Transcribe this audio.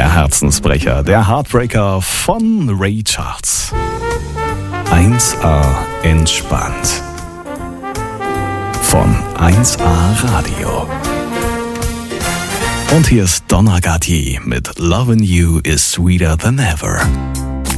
Der Herzensbrecher, der Heartbreaker von Ray Charles. 1A entspannt. Von 1A Radio. Und hier ist Donna Gatti mit Lovin' You is Sweeter Than Ever.